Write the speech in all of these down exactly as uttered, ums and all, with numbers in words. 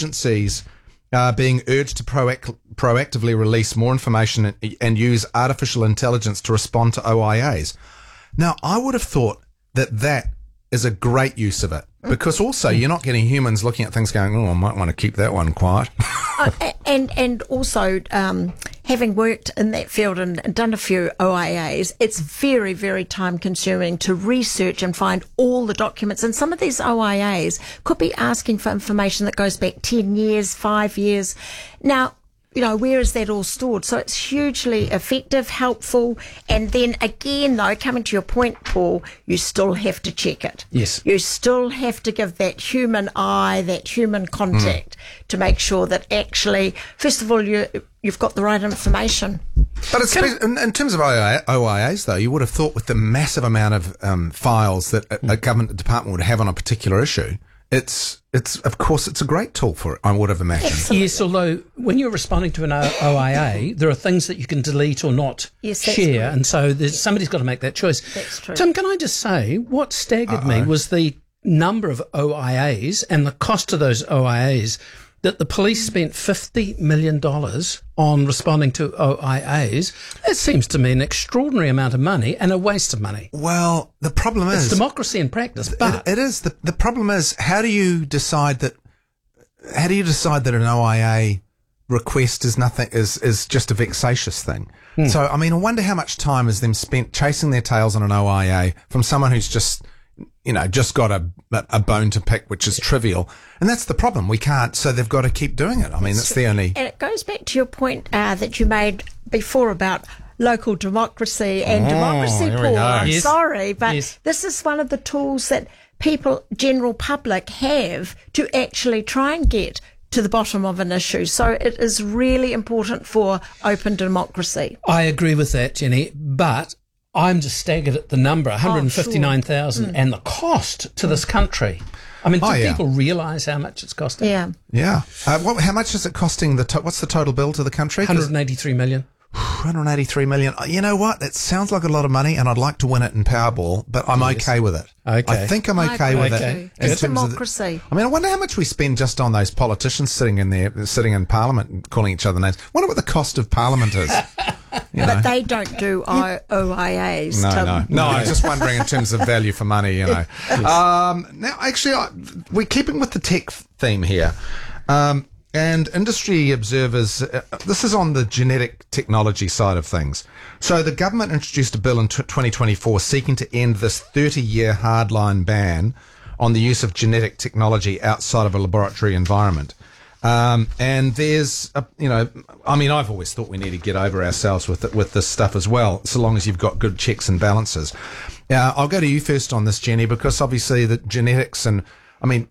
agencies are being urged to proact- proactively release more information and, and use artificial intelligence to respond to O I As. Now, I would have thought that that is a great use of it, because also you're not getting humans looking at things going, oh, I might want to keep that one quiet. uh, and and also, um, having worked in that field and, and done a few O I As, it's very, very time consuming to research and find all the documents. And some of these O I As could be asking for information that goes back ten years, five years. Now, you know, where is that all stored? So it's hugely effective, helpful. And then again, though, coming to your point, Paul, you still have to check it. Yes. You still have to give that human eye, that human contact mm. to make sure that actually, first of all, you, you've got the right information. But it's, in, in terms of O I As, though, you would have thought with the massive amount of um, files that a, a government department would have on a particular issue, It's, it's, of course, it's a great tool for it, I would have imagined. Absolutely. Yes, although when you're responding to an O I A, there are things that you can delete or not yes, share, and so there's, somebody's got to make that choice. That's true. Tim, can I just say, what staggered Uh-oh. me was the number of O I As and the cost of those O I As, that the police spent fifty million dollars on responding to O I As. That seems to me an extraordinary amount of money and a waste of money. Well, the problem is... It's democracy in practice, but... It, it is. The, the problem is, how do you decide that... How do you decide that an O I A request is nothing, is, is just a vexatious thing? Hmm. So, I mean, I wonder how much time is them spent chasing their tails on an O I A from someone who's just... you know, just got a a bone to pick, which is trivial. And that's the problem. We can't, so they've got to keep doing it. I mean, that's the only... And it goes back to your point uh, that you made before about local democracy and oh, democracy, Paul. I'm yes. sorry, but yes. this is one of the tools that people, general public, have to actually try and get to the bottom of an issue. So it is really important for open democracy. I agree with that, Jenny, but... I'm just staggered at the number, one hundred fifty-nine thousand, oh, sure. mm. and the cost to this country. I mean, do oh, yeah. people realise how much it's costing? Yeah. Yeah. Uh, what, how much is it costing? The to- What's the total bill to the country? one hundred eighty-three million. one hundred eighty-three million. You know what? That sounds like a lot of money, and I'd like to win it in Powerball, but I'm yes. okay with it. Okay. I think I'm okay with okay. it. It's democracy. The, I mean, I wonder how much we spend just on those politicians sitting in there, sitting in Parliament and calling each other names. I wonder what the cost of Parliament is. You know. But they don't do O I As. No, to, no, no. I was just wondering in terms of value for money, you know. Yes. Um, now, actually, I, we're keeping with the tech theme here. Um, and industry observers, uh, this is on the genetic technology side of things. So the government introduced a bill in t- twenty twenty-four seeking to end this thirty-year hardline ban on the use of genetic technology outside of a laboratory environment. Um, and there's, a, you know, I mean, I've always thought we need to get over ourselves with it, with this stuff as well, so long as you've got good checks and balances. Uh, I'll go to you first on this, Jenny, because obviously the genetics and, I mean,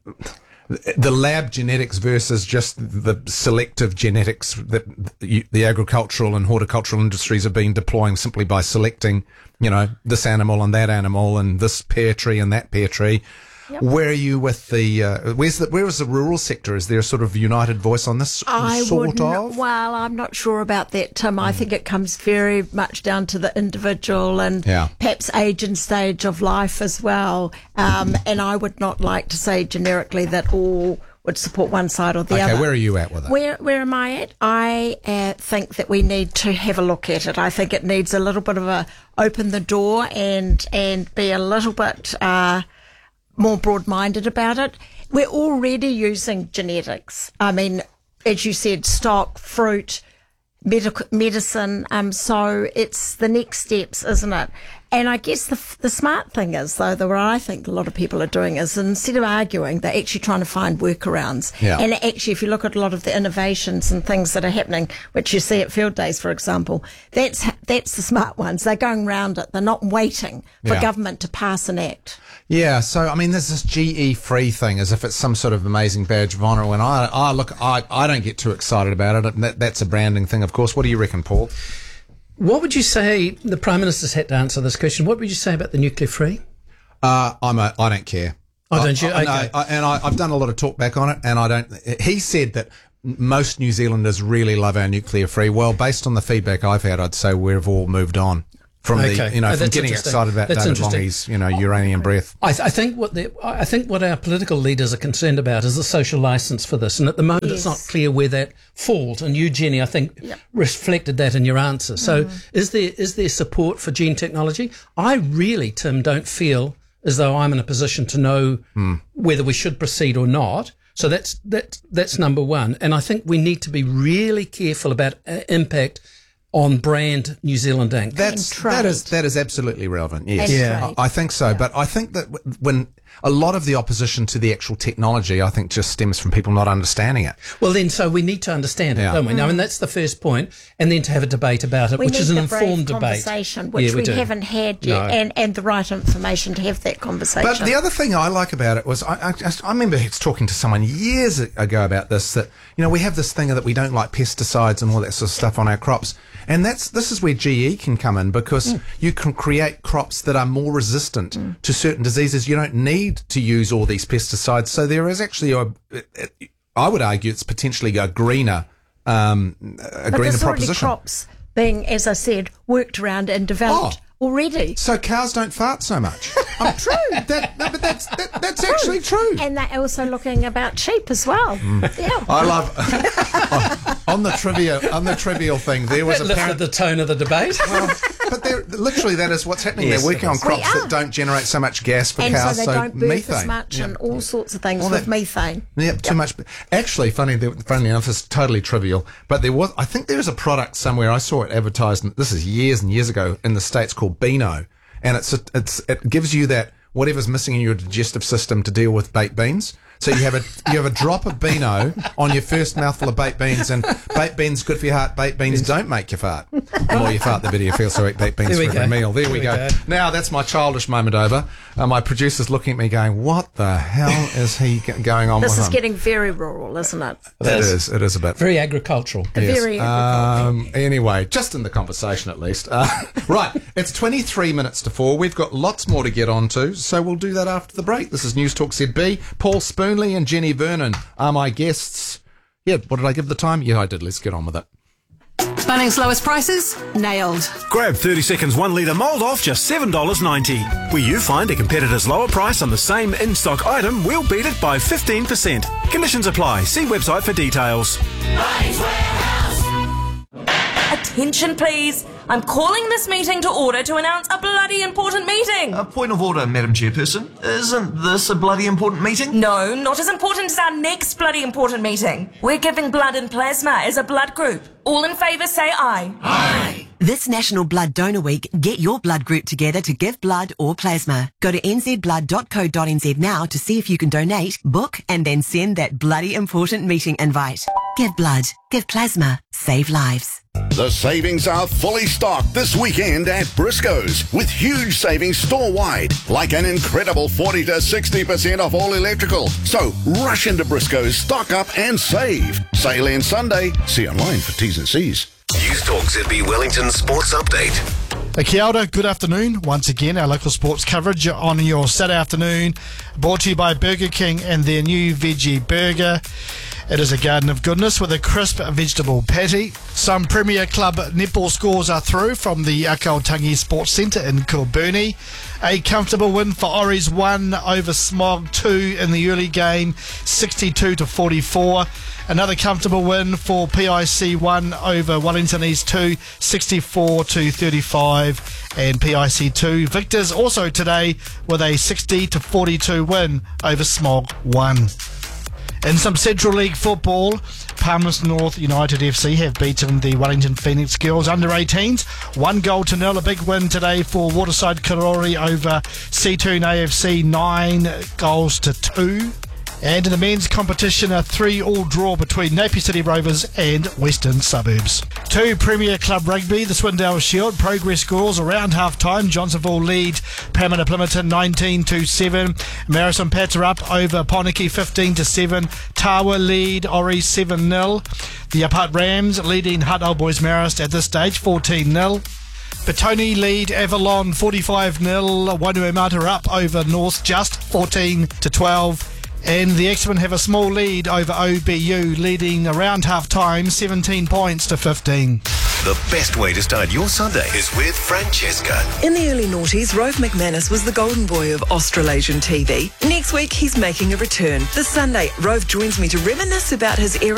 the lab genetics versus just the selective genetics that the agricultural and horticultural industries have been deploying simply by selecting, you know, this animal and that animal and this pear tree and that pear tree. Yep. Where are you with the, uh, where's the, where is the rural sector? Is there a sort of united voice on this I sort of? Well, I'm not sure about that, Tim. Mm. I think it comes very much down to the individual and yeah. perhaps age and stage of life as well. Um, and I would not like to say generically that all would support one side or the okay, other. Okay, where are you at with it? Where Where am I at? I uh, think that we need to have a look at it. I think it needs a little bit of a open the door and, and be a little bit... Uh, more broad-minded about it. We're already using genetics. I mean, as you said, stock, fruit, medic- medicine. Um, so it's the next steps, isn't it? And I guess the the smart thing is, though, that what I think a lot of people are doing is instead of arguing, they're actually trying to find workarounds. Yeah. And actually, if you look at a lot of the innovations and things that are happening, which you see at Field Days, for example, that's that's the smart ones. They're going round it. They're not waiting for yeah. government to pass an act. Yeah, so I mean, there's this G E free thing, as if it's some sort of amazing badge of honour. When I, I look, I, I don't get too excited about it. That, that's a branding thing, of course. What do you reckon, Paul? What would you say? The Prime Minister's had to answer this question. What would you say about the nuclear free? Uh, I'm a, I don't care. Oh, don't you? I, okay. no, I, and I, I've done a lot of talk back on it, and I don't. He said that most New Zealanders really love our nuclear free. Well, based on the feedback I've had, I'd say we've all moved on. from Okay. the you know Oh, from that's getting interesting. excited about That's David interesting. Longy's you know uranium breath. I, th- I think what the, I think what our political leaders are concerned about is the social license for this, and at the moment Yes. it's not clear where that falls. And you, Jenny, I think Yep. reflected that in your answer. So, is there is there support for gene technology? I really, Tim, don't feel as though I'm in a position to know whether we should proceed or not. So that's that's that's number one. And I think we need to be really careful about uh, impact on brand New Zealand Incorporated. That's trade. that is that is absolutely relevant. Yes, And Yeah. trade. I, I think so. But I think that w- when a lot of the opposition to the actual technology, I think, just stems from people not understanding it. Well, then, so we need to understand it, Yeah. don't we? Now, and that's the first point, and then to have a debate about it, We which need is an the brave informed debate. conversation, which Yeah, we, do. haven't had yet, No. and, and the right information to have that conversation. But the other thing I like about it was I, I, just- I remember talking to someone years ago about this, that, you know, we have this thing that we don't like pesticides and all that sort of stuff on our crops. And that's this is where G E can come in, because Mm. you can create crops that are more resistant to certain diseases. You don't need to use all these pesticides. So there is actually a, I would argue it's potentially a greener, um, a But greener there's already proposition. crops being, as I said, worked around and developed Oh. already. So cows don't fart so much. Um, true. That, no, but that's that, that's actually true. And they're also looking about sheep as well. Mm. Yeah. I love on the trivia on the trivial thing. There was That a lifted parent. the tone of the debate. Well, but they're, literally, that is what's happening. Yes, they're working it on is. crops We that are. don't generate so much gas for And cows, so they don't birth methane. as much Yeah. and all sorts of things Well, with that- methane. Yeah, too much. Actually, funny, funny enough, it's totally trivial. But there was, I think, there is a product somewhere. I saw it advertised. And this is years and years ago in the States, called Beano, and it's a, it's it gives you that whatever's missing in your digestive system to deal with baked beans. So you have a you have a drop of Beano on your first mouthful of baked beans, and baked beans good for your heart. Baked beans don't make you fart. The more you fart, the better you feel. So eat baked beans There we for every go. meal. There, There we we go. go. Now that's my childish moment over. Uh, my producer's looking at me, going, "What the hell is he g- going on This with is him?" getting very rural, isn't it? It is. It is a bit. Very agricultural. Yes. Very agricultural. Um, anyway, just in the conversation at least. Uh, right, it's twenty-three minutes to four. We've got lots more to get on to, so we'll do that after the break. This is News Talk Z B. Paul Spoonley and Jenny Vernon are my guests. Yeah, what did I give the time? Yeah, I did. Let's get on with it. Bunnings lowest prices? Nailed. Grab thirty seconds one litre mould off just seven dollars ninety. Where you find a competitor's lower price on the same in-stock item, we'll beat it by fifteen percent. Conditions apply. See website for details. Attention, please. I'm calling this meeting to order to announce a bloody important meeting. A point of order, Madam Chairperson. Isn't this a bloody important meeting? No, not as important as our next bloody important meeting. We're giving blood and plasma as a blood group. All in favour say aye. This National Blood Donor Week, get your blood group together to give blood or plasma. Go to n z blood dot co dot n z now to see if you can donate, book, and then send that bloody important meeting invite. Give blood, give plasma, save lives. The savings are fully stocked this weekend at Briscoe's with huge savings store-wide, like an incredible forty to sixty percent off all electrical. So rush into Briscoe's, stock up and save. Sale ends Sunday. See online for T's and C's. News Talk Z B Wellington Sports Update. Kia ora, good afternoon. Once again, our local sports coverage on your Saturday afternoon, brought to you by Burger King and their new veggie burger. It is a garden of goodness with a crisp vegetable patty. Some Premier Club netball scores are through from the Akautangi Sports Centre in Kilburnie. A comfortable win for Oris one over Smog two in the early game, sixty-two to forty-four. Another comfortable win for P I C one over Wellington East two, sixty-four to thirty-five. And P I C two victors also today with a sixty to forty-two win over Smog one. In some Central League football, Palmerston North United F C have beaten the Wellington Phoenix Girls under eighteens. One goal to nil, a big win today for Waterside Karori over Seatoon A F C, nine goals to two. And in the men's competition, a three-all draw between Napier City Rovers and Western Suburbs. Two Premier Club Rugby, the Swindale Shield, progress scores around half-time. Johnsonville lead Parramatta Plymouton nineteen to seven. Marison Pats are up over Poniki fifteen to seven. Tawa lead Ori seven nil. The Upart Rams leading Hutt Old Boys Marist at this stage fourteen nil. Petone lead Avalon forty-five nil. Wainuiomata up over North just fourteen to twelve. And the X-Men have a small lead over O B U, leading around half-time, seventeen points to fifteen. The best way to start your Sunday is with Francesca. In the early noughties, Rove McManus was the golden boy of Australasian T V. Next week, he's making a return. This Sunday, Rove joins me to reminisce about his era